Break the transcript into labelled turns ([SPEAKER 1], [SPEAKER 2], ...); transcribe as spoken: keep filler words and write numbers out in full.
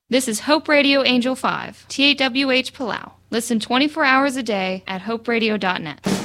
[SPEAKER 1] This is Hope Radio Angel five, T A W H Palau. Listen twenty-four hours a day at hope radio dot net.